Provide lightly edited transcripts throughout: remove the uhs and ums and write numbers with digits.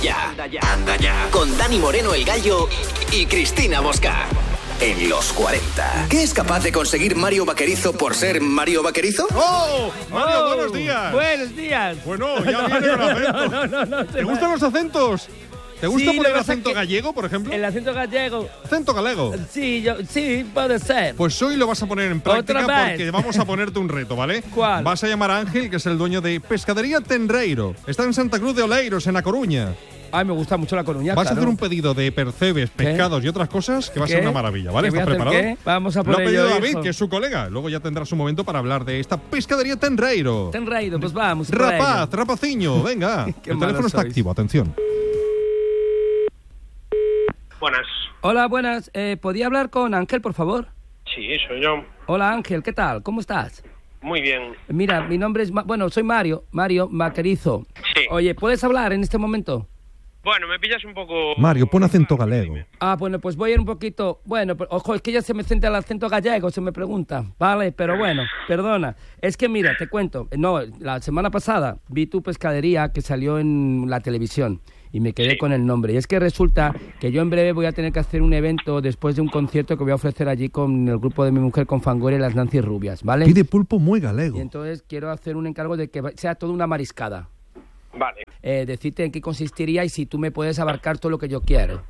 Anda ya. Con Dani Moreno el Gallo y Cristina Mosca. En los 40. ¿Qué es capaz de conseguir Mario Vaquerizo por ser Mario Vaquerizo? ¡Oh! Mario, buenos días. Buenos días. Bueno, ya viene con acento. No, ¿Te gustan los acentos? ¿Te gusta poner el acento gallego, por ejemplo? El acento gallego. ¿Acento galego? Sí, puede ser. Pues hoy lo vas a poner en práctica ¿Otra vez? porque vamos a ponerte un reto, ¿vale? ¿Cuál? Vas a llamar a Ángel, que es el dueño de Pescadería Tenreiro. Está en Santa Cruz de Oleiros, en A Coruña. Ay, me gusta mucho La Coruña. Vas claro. a hacer un pedido de percebes, pescados y otras cosas que va a ser una maravilla, ¿vale? ¿Qué voy a ¿Estás hacer preparado? qué? Vamos a por Lo ha pedido ello, David, hijo. que es su colega. Luego ya tendrás un momento para hablar de esta Pescadería Tenreiro. Tenreiro, pues vamos. por Rapaz, ello. rapaciño, venga. Qué El malos teléfono está sois. activo, atención. Buenas. Hola, buenas. ¿Podía hablar con Ángel, por favor? Sí, soy yo. Hola, Ángel, ¿qué tal? ¿Cómo estás? Muy bien. Mira, mi nombre es... soy Mario Vaquerizo. Sí. Oye, ¿puedes hablar en este momento? Bueno, me pillas un poco... Mario, pon acento galego. Ah, bueno, pues voy a ir un poquito... Bueno, ojo, es que ya se me centra el acento gallego, se me pregunta. Vale, pero bueno, perdona. Es que mira, te cuento. No, la semana pasada vi tu pescadería que salió en la televisión y me quedé con el nombre. Y es que resulta que yo en breve voy a tener que hacer un evento después de un concierto que voy a ofrecer allí con el grupo de mi mujer, con Fangoria y las Nancy Rubias, ¿vale? Pide pulpo muy galego. Y entonces quiero hacer un encargo de que sea toda una mariscada. Vale. Decirte en qué consistiría y si tú me puedes abarcar todo lo que yo quiero.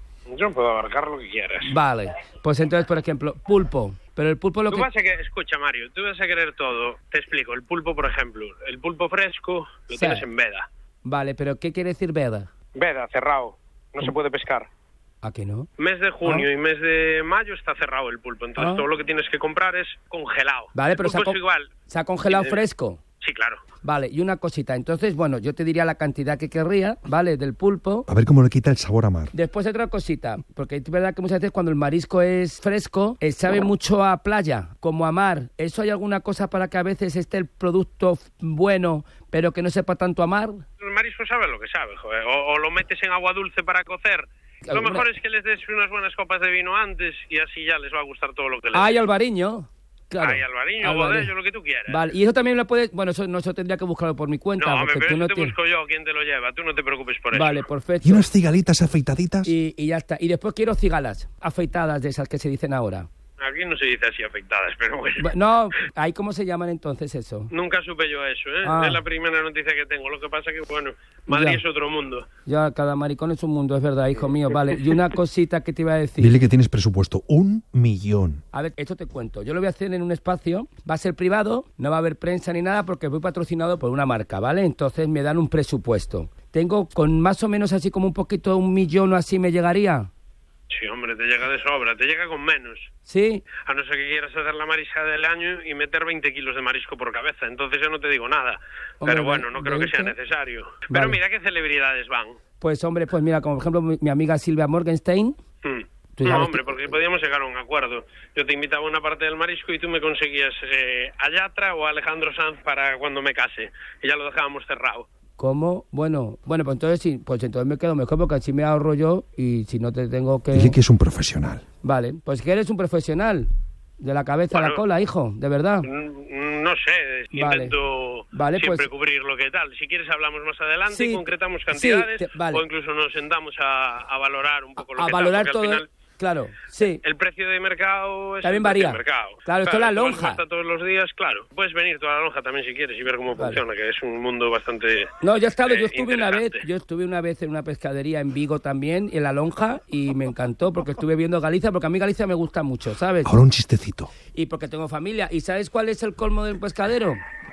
Yo puedo abarcar lo que quieras. Vale, pues entonces, por ejemplo, pulpo. Pero el pulpo lo Tú que... vas a querer... Escucha, Mario, tú vas a querer todo. Te explico. El pulpo, por ejemplo. El pulpo fresco lo Sí. tienes en veda. Vale, pero ¿qué quiere decir veda? Veda, cerrado. No se puede pescar. ¿A qué no? Mes de junio y mes de mayo está cerrado el pulpo. Entonces todo lo que tienes que comprar es congelado. Vale, El pero pulpo es igual. se ha congelado Sí, fresco. Sí, claro. Vale, y una cosita. Entonces, bueno, yo te diría la cantidad que querría, ¿vale? Del pulpo. A ver cómo le quita el sabor a mar. Después otra cosita, porque es verdad que muchas veces cuando el marisco es fresco, sabe mucho a playa, como a mar. ¿Eso hay alguna cosa para que a veces esté el producto bueno, pero que no sepa tanto a mar? El marisco sabe lo que sabe, joder. O lo metes en agua dulce para cocer. Lo Alguna- mejor es que les des unas buenas copas de vino antes y así ya les va a gustar todo lo que les Ay, des. albariño. Claro. Ay, albariño, bodello, lo que tú quieras. Vale, y eso también lo puedes... Bueno, eso tendría que buscarlo por mi cuenta. No, hombre, porque pero tú no eso te tienes... busco yo, ¿quién te lo lleva? Tú no te preocupes por eso. Vale, perfecto. ¿Y unas cigalitas afeitaditas? Y ya está. Y después quiero cigalas afeitadas de esas que se dicen ahora. Aquí no se dice así afectadas, pero bueno. No, ¿ahí cómo se llaman entonces eso? Nunca supe yo eso, ¿eh? Ah. Es la primera noticia que tengo. Lo que pasa que, bueno, Madrid Ya. es otro mundo. Ya, cada maricón es un mundo, es verdad, hijo mío. Vale, y una cosita que te iba a decir. Dile que tienes presupuesto 1 millón. A ver, esto te cuento. Yo lo voy a hacer en un espacio, va a ser privado, no va a haber prensa ni nada porque voy patrocinado por una marca, ¿vale? Entonces me dan un presupuesto. Tengo con más o menos así como un poquito, 1 millón o así me llegaría. Sí, hombre, te llega de sobra. Te llega con menos. ¿Sí? A no ser que quieras hacer la marisca del año y meter 20 kilos de marisco por cabeza. Entonces yo no te digo nada. Hombre, Pero bueno, no creo que sea 20. necesario. Vale. Pero mira qué celebridades van. Pues hombre, pues mira, como por ejemplo mi amiga Silvia Morgenstein. Tú No, sabes hombre, porque podíamos llegar a un acuerdo. Yo te invitaba a una parte del marisco y tú me conseguías a Yatra o a Alejandro Sanz para cuando me case. Y ya lo dejábamos cerrado. ¿Cómo? Bueno, pues entonces sí, pues entonces me quedo mejor porque así me ahorro yo y si no te tengo que... Dile que es un profesional. Vale, pues que eres un profesional. De la cabeza a la Bueno. cola, hijo, de verdad. No sé, Vale. intento Vale, siempre pues- cubrir lo que tal. Si quieres hablamos más adelante Sí, y concretamos sí, cantidades vale. o incluso nos sentamos a valorar un poco lo A que valorar tal, todo, porque al final claro, sí. el precio de mercado es También el precio varía. de mercado. Claro, esto es la igual lonja. cuesta todos los días, claro. Puedes venir toda la lonja también si quieres y ver cómo Vale. funciona, que es un mundo bastante No, yo estuve interesante. una vez en una pescadería en Vigo también, en La Lonja, y me encantó porque estuve viendo Galicia, porque a mí Galicia me gusta mucho, ¿sabes? Ahora un chistecito. Y porque tengo familia. ¿Y sabes cuál es el colmo del pescadero?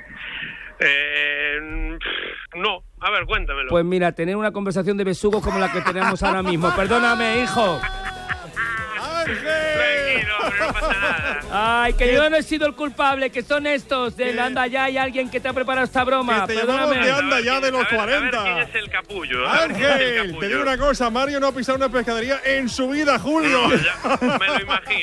No, a ver, cuéntamelo. Pues mira, tener una conversación de besugos como la que tenemos ahora mismo. Perdóname, hijo. Tranquilo, hombre, no pasa nada. Ay, que yo no he sido el culpable, que son estos. De anda ya, hay alguien que te ha preparado esta broma. Que te Perdóname. llamamos de anda ya de los A ver 40. quién es el capullo. A ver quién es el Ángel, capullo. te digo una cosa, Mario no ha pisado una pescadería en su vida, Julio. No, ya, me lo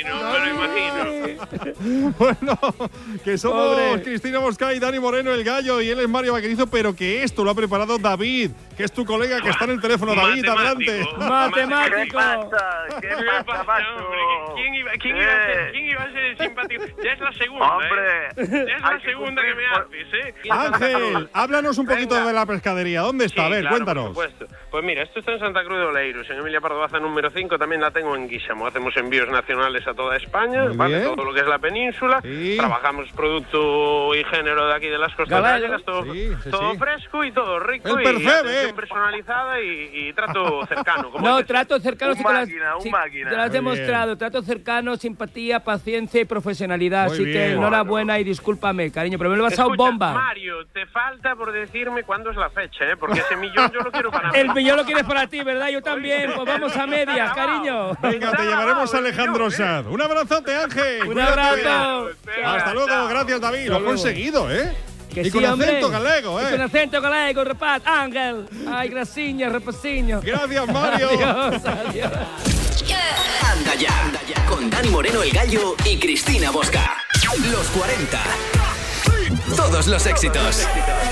imagino. Bueno, que somos Pobre. Cristina Mosca y Dani Moreno, el Gallo, y él es Mario Vaquerizo, pero que esto lo ha preparado David, que es tu colega que está en el teléfono. David, adelante. Matemático. ¿Qué pasa? ¿Qué ¿Qué pasa, pasa, macho? hombre? ¿Quién iba ¿Quién iba a ser simpático? Ya es la segunda, Hombre, Ya es la segunda que me haces, Ángel, háblanos un poquito de la pescadería. ¿Dónde está? Sí, A ver, claro, cuéntanos. por supuesto. Pues mira, esto está en Santa Cruz de Oleiros, en Emilia Pardo Bazán número 5, también la tengo en Guísamo. Hacemos envíos nacionales a toda España, Muy ¿vale? bien. Todo lo que es la península. Sí. Trabajamos producto y género de aquí de las costas Galego. gallegas, todo, Sí, sí, todo sí. fresco y todo rico. El y percebe. atención personalizada y trato cercano. Como No, este. trato cercano. Un sí te lo has- máquina, un sí, máquina. te lo has Muy demostrado. Trato cercano, simpatía, paciencia y profesionalidad. Muy Así que bien. enhorabuena y discúlpame, cariño, pero me lo he pasado Escucha, bomba. Mario, te falta por decirme cuándo es la fecha, ¿eh? Porque ese millón yo lo quiero para mí. El millón lo quieres para ti, ¿verdad? Yo también. Pues vamos a medias, cariño. Venga, te llevaremos a Alejandro Sanz. Un abrazote, Ángel. Un Cuídate. abrazo. Hasta luego, gracias, David. Lo has luego. conseguido, ¿eh? Que y sí, con acento hombre. galego, Y con ¿eh? acento galego, rapaz. Ángel. Ay, graciña, rapaciño. Gracias, Mario. Adiós, adiós. Anda ya, con Dani Moreno el Gallo y Cristina Bosca. Los 40. Todos los éxitos.